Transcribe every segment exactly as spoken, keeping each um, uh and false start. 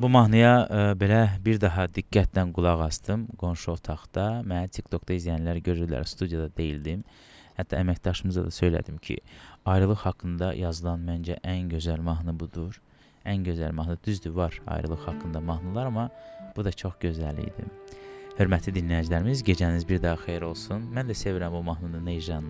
Bu mahnıya ə, belə bir daha diqqətlə qulaq asdım qonşu otaqda. Məni TikTokda izləyənlər görürlər, studiyada deyildim. Hətta əməkdaşımıza da söylədim ki, ayrılıq haqqında yazılan məncə ən gözəl mahnı budur. Ən gözəl mahnı düzdür, var ayrılıq haqqında mahnılar, amma bu da çox gözəl idi. Hörmətli dinləyicilərimiz, gecəniz bir daha xeyir olsun. Mən də sevirəm bu mahnını, Neyjan.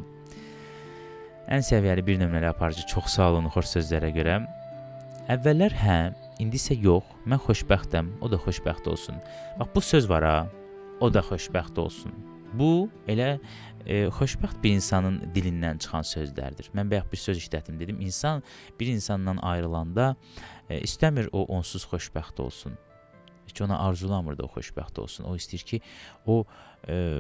Ən səviyyəli bir nömrəli aparıcı, çox sağ olun xoş sözlərə görə. Əvvəllər hə, indi isə yox, mən xoşbəxtəm, o da xoşbəxt olsun. Bax, bu söz var ha, o da xoşbəxt olsun. Bu, elə e, xoşbəxt bir insanın dilindən çıxan sözlərdir. Mən bayaq bir söz işlətim, dedim, insan bir insandan ayrılanda e, istəmir o onsuz xoşbəxt olsun. Heç ona arzulamır da o xoşbəxt olsun. O istəyir ki, o e,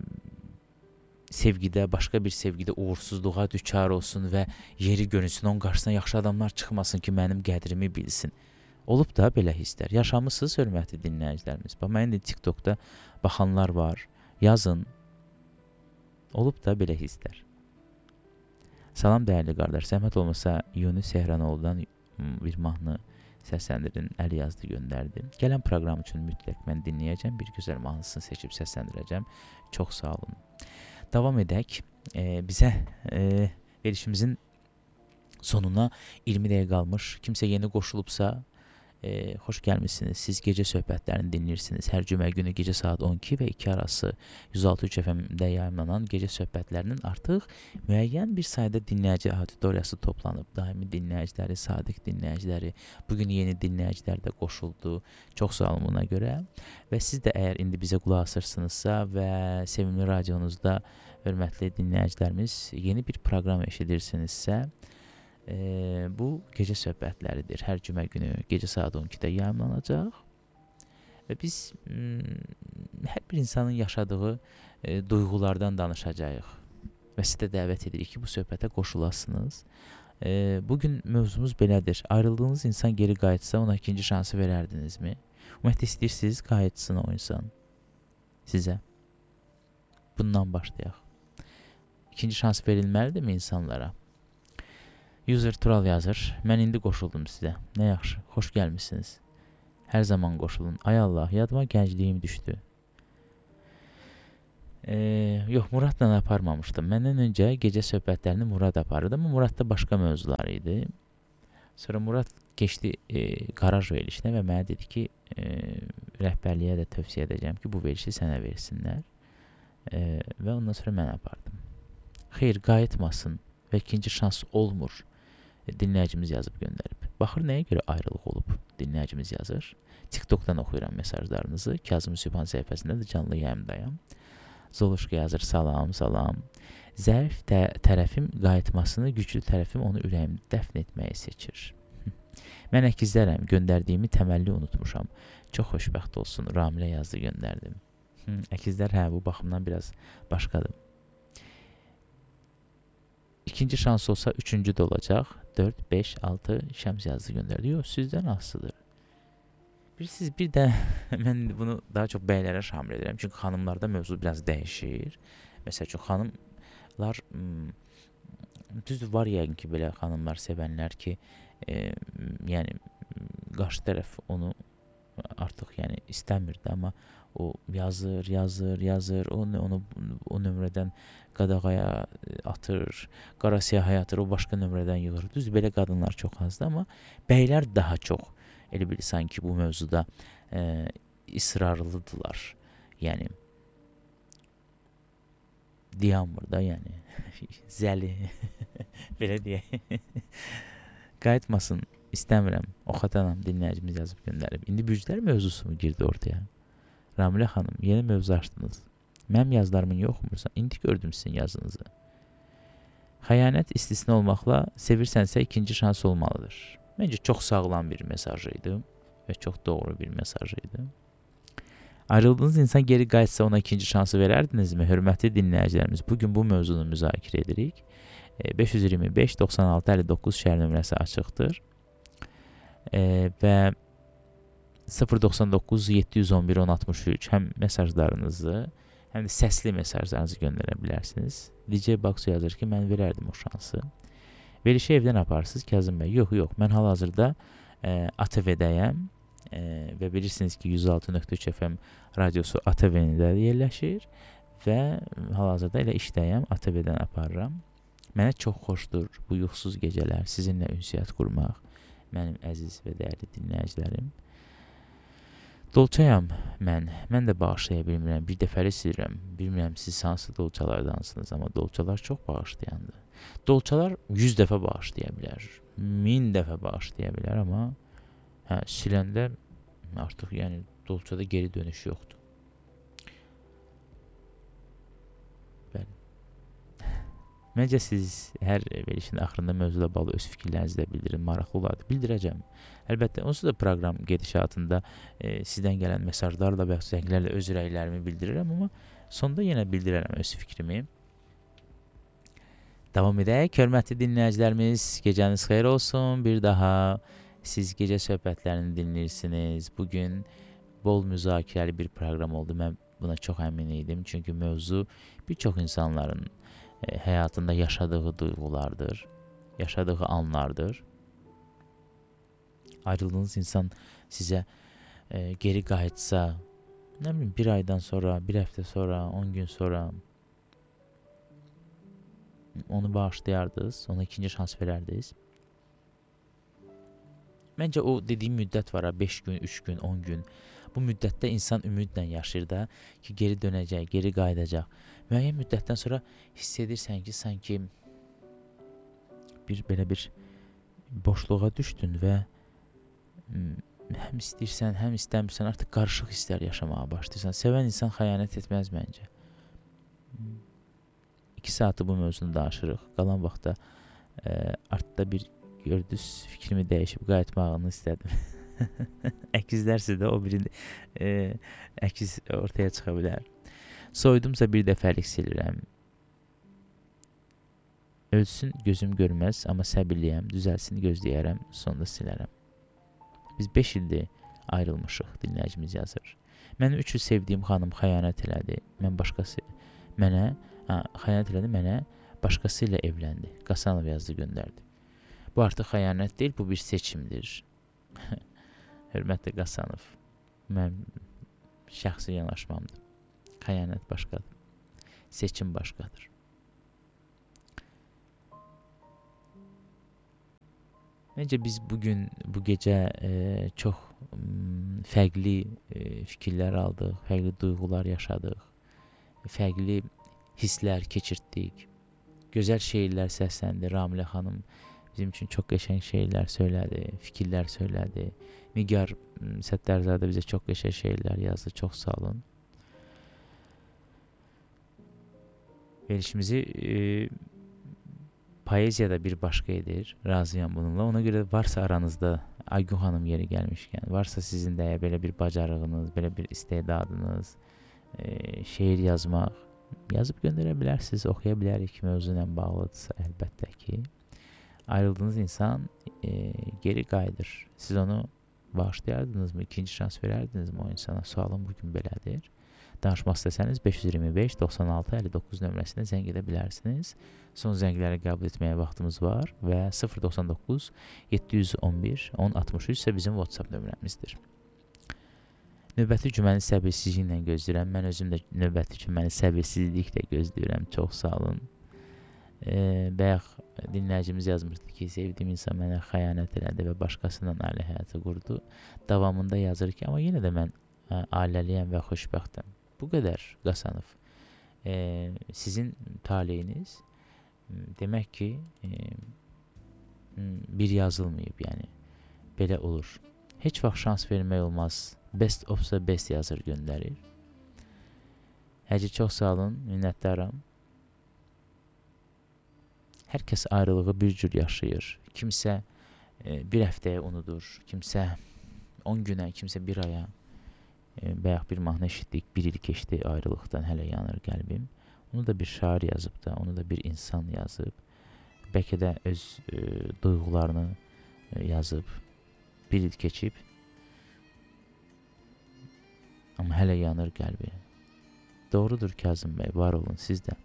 sevgidə, başqa bir sevgidə uğursuzluğa düçar olsun və yeri görünsün, onun qarşısına yaxşı adamlar çıxmasın ki, mənim qədrimi bilsin. Olub da belə hisslər. Yaşamısınız, hörmətli dinləyicilərimiz. Bax, mənim də TikTokda baxanlar var. Yazın. Olub da belə hisslər. Salam dəyərli qardaş. Zəhmət olmasa Yunus Sehranoğlu'dan bir mahnı səsləndirin, əli yazdı, göndərdi. Gələn proqram üçün mütləq mən dinləyəcəm. Bir gözəl mahnısını seçib səsləndirəcəm. Çox sağ olun. Davam edək. E, bizə e, verişimizin sonuna iyirmi dəqiqə qalmış. Kimsə yeni qoşulubsa, e, xoş gəlmişsiniz. Siz gecə söhbətlərini dinləyirsiniz. Hər cümə günü gecə saat on iki və iki arası yüz altı üç F M-də yayımlanan gecə söhbətlərinin artıq müəyyən bir sayda dinləyici auditoriyası toplanıb. Daimi dinləyiciləri, sadiq dinləyiciləri, bugün yeni dinləyicilər də qoşuldu. Çox sağ olun buna görə. Və siz də əgər indi bizə qulaq asırsınızsa və sevimli radionuzda hörmətli dinləyicilərimiz yeni bir proqram eşidirsinizsə, e, bu gecə söhbətləridir. Hər cümə günü gecə saat on ikidə yayımlanacaq. Və biz m, hər bir insanın yaşadığı e, duyğulardan danışacağıq. Və sizə dəvət edirik ki, bu söhbətə qoşulasınız. E, bugün mövzumuz belədir. Ayrıldığınız insan geri qayıtsa ona ikinci şansı verərdinizmi? Ümumiyyətlə istəyirsiniz, qayıtsın o insan sizə. Bundan başlayaq. İkinci şans verilməlidirmi insanlara? User Tural yazır. Mən indi qoşuldum sizə. Nə yaxşı, xoş gəlmişsiniz. Hər zaman qoşulun. Ay Allah, yadıma gəncliyim düşdü. E, yox, Muradla aparmamışdım. Məndən öncə gecə söhbətlərini Murad aparırdı, amma Muradda başqa mövzular idi. Sonra Murad keçdi e, qaraj verilişinə və mənə dedi ki, e, rəhbərliyə də tövsiyə edəcəm ki, bu verilişi sənə versinlər. E, və ondan sonra mən apardım. Xeyr, qayıtmasın və ikinci şans olmur. E, dinləyicimiz yazıb göndərib. Baxır nəyə görə ayrılıq olub, dinləyicimiz yazır. TikTokdan oxuyuram mesajlarınızı. Kazım Sübhan səhifəsində də canlı yayımdayam. Zoluşka yazır, salam, salam. Zərif tə- tərəfim qayıtmasını, güclü tərəfim onu ürəyimdə dəfn etməyi seçir. Mən əkizlərəm, göndərdiyimi təməlli unutmuşam. Çox xoşbəxt olsun, Ramilə yazdı, göndərdim. Hı, əkizlər, hə, bu baxımdan biraz başqadır. İkinci şans olsa üçüncü də olacaq. dörd, beş, altı Şəms yazdı, göndərdi. Yox, sizdən asılıdır. Bilirsiniz, bir də mən bunu daha çox bəylərə şamil edirəm. Çünki xanımlarda mövzu biraz dəyişir. Məsəl üçün, xanımlar, düzdür, var yəqin ki, belə xanımlar sevənlər ki, e, yəni, qarşı tərəf onu artıq yəni, istəmirdi, amma o yazır, yazır, yazır, onu, onu o nömrədən qadağaya atır, qara siyahaya atır, o başqa nömrədən yığır. Düzdür, belə qadınlar çox azdır, amma bəylər daha çox, elə bilir, sanki bu mövzuda e, israrlıdırlar. Yəni, dayanmır da, yəni, zəli, belə deyək. Qayıtmasın, istəmirəm, oxatanam, dinləyicimiz yazıb göndərib. İndi büclər mövzusu mu girdi ortaya? Ramilə xanım, yeni mövzu açdınız. Mənim yazılarımın yoxmursa, indi gördüm sizin yazınızı. Xəyanət istisna olmaqla sevirsənsə ikinci şans olmalıdır. Məncə çox sağlam bir mesaj idi və çox doğru bir mesaj idi. Ayrıldığınız insan geri qayıtsa ona ikinci şansı verərdinizmi? Hörmətli dinləyicilərimiz, bugün bu mövzunu müzakirə edirik. beş yüz iyirmi beş doxsan altı əlli doqquz şəhər nömrəsi açıqdır. E, və sıfır doxsan doqquz yeddi yüz on bir on altmış üç həm mesajlarınızı, həm də səsli mesajlarınızı göndərə bilərsiniz. D J Baxu yazır ki, mən verərdim o şansı. Verişi evdən aparsınız Kazım bəy. Yox, yox, mən hal-hazırda e, A T V-dəyəm. e, və bilirsiniz ki yüz altı nöqtə üç F M radiosu A T V-də yerləşir və hal-hazırda elə işdəyəm, A T V-dən aparıram. Mənə çox xoşdur bu yuxusuz gecələr, sizinlə ünsiyyət qurmaq, mənim əziz və dəyərli dinləyicilərim. Dolçayam mən, mən də bağışlaya bilmirəm, bir dəfəli istəyirəm, bilmirəm siz hansı dolçalardansınız, amma dolçalar çox bağışlayandır. Dolçalar yüz dəfə bağışlaya bilər, min dəfə bağışlaya bilər, amma hə, siləndə artıq yəni dolçada geri dönüş yoxdur. Bəli. Məncə siz hər verilişin axırında mövzuda bağlı öz fikirlərinizi də bildirin, maraqlı olardı, bildirəcəm. Əlbəttə, onsuz da proqram gedişatında e, sizdən gələn mesajlarla və zənglərlə öz rəylərimi bildirirəm, amma sonda yenə bildirərəm öz fikrimi. Davam edək, hörmətli dinləyicilərimiz, gecəniz xeyir olsun. Bir daha siz gecə söhbətlərini dinləyirsiniz. Bugün bol müzakirəli bir proqram oldu, mən buna çox əmin idim. Çünki mövzu bir çox insanların e, həyatında yaşadığı duyğulardır, yaşadığı anlardır. Ayrıldığınız insan sizə e, geri qayıtsa, nə bilim, bir aydan sonra, bir həftə sonra, on gün sonra onu bağışlayardınız, ona ikinci şans verərdiniz. Məncə o dediyim müddət var, beş gün, üç gün, on gün. Bu müddətdə insan ümidlə yaşayır da ki, geri dönəcək, geri qayıdacaq. Müəyyən müddətdən sonra hiss edirsən ki, sanki bir belə bir boşluğa düşdün və həm istəyirsən, həm istəmirsən, artıq qarışıq hisslər yaşamağa başlayırsan. Sevən insan xəyanət etməz məncə. İki saatı bu mövzunu danışırıq. Qalan vaxtda e, artda bir gördünüz, fikrimi dəyişib qayıtmağını istədim. Əkizlər sizdə o bir e, əkiz ortaya çıxa bilər. Soydumsa bir dəfəlik silirəm. Ölsün gözüm görməz, amma səbirliyəm, düzəlsin gözləyərəm, sonda silərəm. Biz beş ildir ayrılmışıq, dinləyicimiz yazır. Mən üç il sevdiyim xanım xəyanət elədi. Mən başqası mənə, ha, xəyanət elədi mənə, başqası ilə evləndi. Qasanov yazdı, göndərdi. Bu artıq xəyanət deyil, bu bir seçimdir. Hörmətli Qasanov, mən şəxsi yanaşmamdır. Xəyanət başqadır. Seçim başqadır. Məncə biz bugün, bu gecə e, çox m, fərqli e, fikirlər aldıq, fərqli duyğular yaşadıq, fərqli hisslər keçirtdik. Gözəl şeirlər səsləndi. Ramilə xanım bizim üçün çox qəşəng şeirlər söylədi, fikirlər söylədi. Nigar Səttarzadə bizə çox qəşəng şeirlər yazdı. Çox sağ olun. Verilişimizi e, poeziyada bir başqa edir, razıyam bununla. Ona görə varsa aranızda, Aygün xanım yeri gəlmişkən, varsa sizin də belə bir bacarığınız, belə bir istedadınız, e, şeir yazmaq, yazıb göndərə bilərsiniz, oxuya bilərik, mövzu ilə bağlıdırsa əlbəttə ki. Ayrıldığınız insan e, geri qayıdır. Siz onu bağışlayardınızmı, ikinci şans verərdinizmi o insana? Sualım bugün belədir. Danışmaq istəsəniz beş yüz iyirmi beş doxsan altı əlli doqquz nömrəsinə zəng edə bilərsiniz. Son zəngləri qəbul etməyə vaxtımız var və sıfır doxsan doqquz yeddi yüz on bir on altmış üç isə bizim WhatsApp nömrəmizdir. Növbəti cüməni səbirsizliklə gözləyirəm. Mən özüm də növbəti cüməni səbirsizliklə gözləyirəm. Çox sağ olun. E, Bayaq dinləyicimiz yazmışdı ki, sevdiyim insan mənə xəyanət elədi və başqasından ailə həyatı qurdu. Davamında yazır ki, amma yenə də mən ailəliyəm və xoşbəxtəm. Bu qədər, Qasanov. E, sizin taleyiniz demək ki, e, bir yazılmayıb, yəni belə olur. Heç vaxt şans vermək olmaz. Best ofsa best yazır, göndərir. Həci, çox sağ olun, minnətdaram. Hər kəs ayrılığı bir cür yaşayır. Kimsə e, bir həftəyə unudur, kimsə on günə, kimsə bir aya. E, bayaq bir mahnı eşitdik, bir il keçdi ayrılıqdan, hələ yanır qəlbim. Onu da bir şair yazıb da, onu da bir insan yazıb. Bəlkə də öz e, duyğularını e, yazıb. Bir il keçib. Amma hələ yanır qəlbi. Doğrudur Kazım bəy, var olun siz də.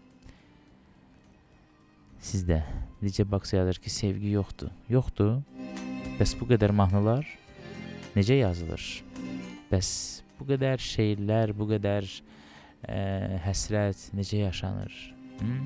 Siz də. Necə Baksa yazır ki, sevgi yoxdur. Yoxdur. Bəs bu qədər mahnılar necə yazılır? Bəs bu qədər şeirlər, bu qədər ə, həsrət necə yaşanır? Hmm?